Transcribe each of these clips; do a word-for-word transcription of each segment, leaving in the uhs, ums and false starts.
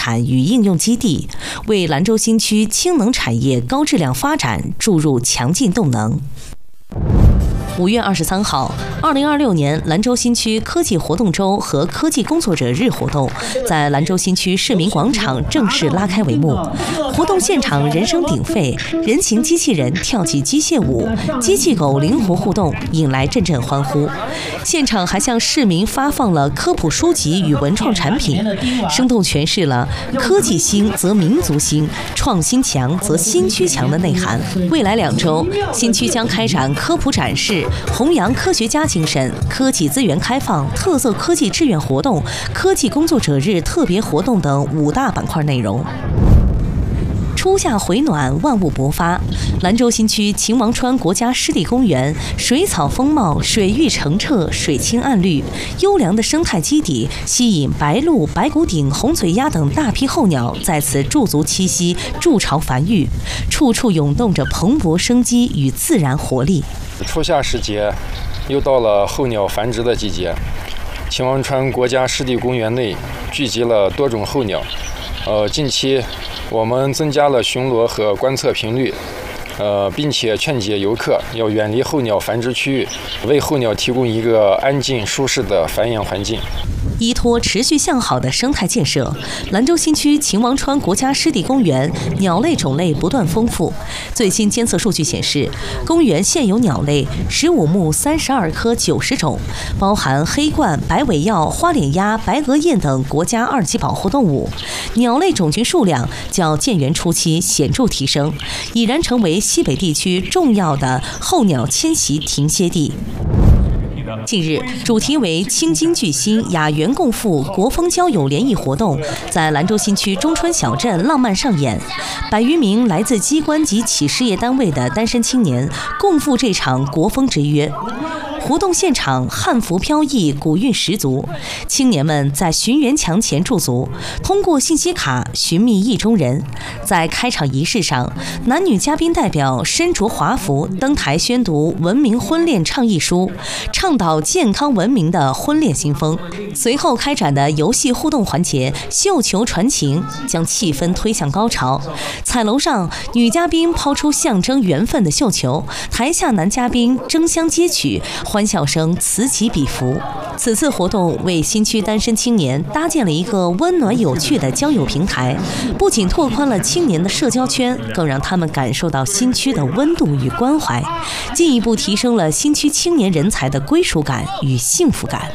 产与应用基地，为兰州新区氢能产业高质量发展注入强劲动能。五月二十三号，二零二六年兰州新区科技活动周和科技工作者日活动在兰州新区市民广场正式拉开帷幕。活动现场人声鼎沸，人形机器人跳起机械舞，机器狗灵活互动，引来阵阵欢呼。现场还向市民发放了科普书籍与文创产品，生动诠释了科技兴则民族兴，创新强则新区强的内涵。未来两周，新区将开展科普展示、弘扬科学家精神、科技资源开放、特色科技志愿活动、科技工作者日特别活动等五大板块内容。初夏回暖，万物勃发。兰州新区秦王川国家湿地公园水草丰茂，水域澄澈，水清岸绿，优良的生态基底吸引白鹭、白骨顶、红嘴鸦等大批候鸟在此驻足栖息、筑巢繁育，处处涌动着蓬勃生机与自然活力。 初夏时节，又到了候鸟繁殖的季节。秦王川国家湿地公园内聚集了多种候鸟。呃，近期我们增加了巡逻和观测频率，呃，并且劝解游客要远离候鸟繁殖区域，为候鸟提供一个安静舒适的繁衍环境。 依托持续向好的生态建设，兰州新区秦王川国家湿地公园鸟类种类不断丰富。最新监测数据显示，公园现有鸟类十五目三十二科九十种，包含黑冠、白尾鹞、花脸鸭、白额雁等国家二级保护动物。鸟类种群数量较建园初期显著提升，已然成为西北地区重要的候鸟迁徙停歇地。近日，主题为青金巨星雅园共赴国风交友联谊活动在兰州新区中春小镇浪漫上演，百余名来自机关及企事业单位的单身青年共赴这场国风之约。活动现场汉服飘逸，古韵十足。青年们在寻园墙前驻足，通过信息卡寻觅意中人。在开场仪式上，男女嘉宾代表身着华服登台宣读文明婚恋倡议书，倡导健康文明的婚恋新风。随后开展的游戏互动环节绣球传情，将气氛推向高潮。彩楼上，女嘉宾抛出象征缘分的绣球，台下男嘉宾争相接取，欢笑声此起彼伏。此次活动为新区单身青年搭建了一个温暖有趣的交友平台，不仅拓宽了青年的社交圈，更让他们感受到新区的温度与关怀，进一步提升了新区青年人才的归属感与幸福感。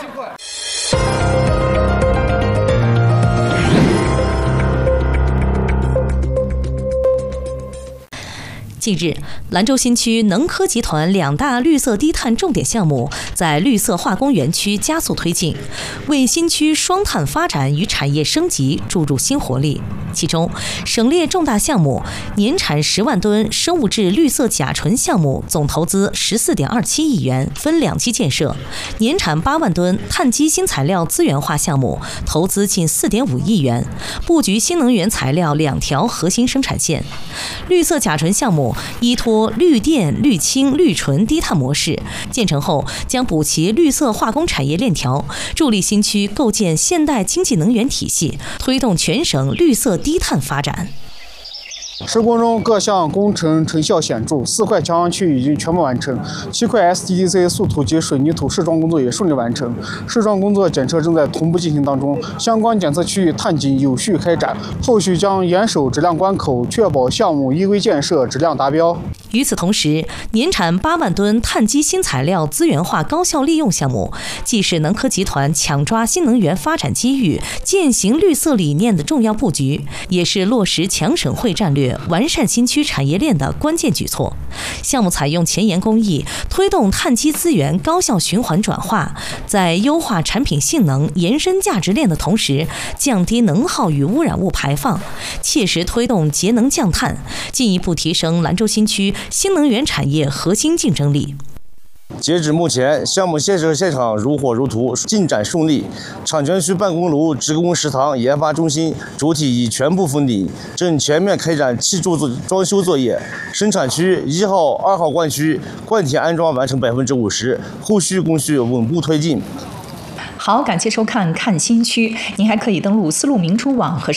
近日，兰州新区能科集团两大绿色低碳重点项目在绿色化工园区加速推进，为新区双碳发展与产业升级注入新活力。其中，省列重大项目年产十万吨生物质绿色甲醇项目总投资十四点二七亿元，分两期建设；年产八万吨碳基新材料资源化项目投资近四点五亿元，布局新能源材料两条核心生产线。绿色甲醇项目依托绿电、绿氢、绿醇低碳模式，建成后将补齐绿色化工产业链条，助力新区构建现代经济能源体系，推动全省绿色低碳发展。 施工中各项工程成效显著，四块桥梁区已经全部完成，七块 S D D C 素土及水泥土试装工作也顺利完成，试装工作检测正在同步进行当中，相关检测区域探检有序开展，后续将严守质量关口，确保项目依规建设，质量达标。 与此同时，年产八万吨碳基新材料资源化高效利用项目，既是能科集团抢抓新能源发展机遇、践行绿色理念的重要布局，也是落实强省会战略、完善新区产业链的关键举措。项目采用前沿工艺，推动碳基资源高效循环转化，在优化产品性能、延伸价值链的同时，降低能耗与污染物排放，切实推动节能降碳，进一步提升兰州新区新能源产业核心竞争力。 截止目前，项目建设现场如火如荼，进展顺利。厂区区办公楼、职工食堂、研发中心主体已全部封顶，正全面开展砌筑装修作业。生产区一号、二号灌区灌铁安装完成百分之五十，后续工序稳步推进。 好，感谢收看《看新区》，您还可以登录丝路明珠网和